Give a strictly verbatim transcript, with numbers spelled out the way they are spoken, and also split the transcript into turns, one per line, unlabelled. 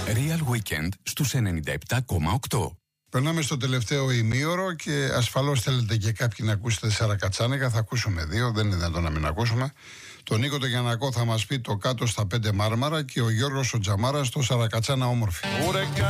Real Weekend στους ενενήντα επτά κόμμα οκτώ.
Περνάμε στο τελευταίο ημίωρο και ασφαλώς θέλετε και κάποιοι να ακούσετε Σαρακατσάνικα. Θα ακούσουμε δύο, δεν είναι δυνατόν να μην ακούσουμε. Τον Νίκο το Γιαννακό θα μας πει το κάτω στα πέντε Μάρμαρα και ο Γιώργος ο Τζαμάρας το Σαρακατσάνα όμορφη.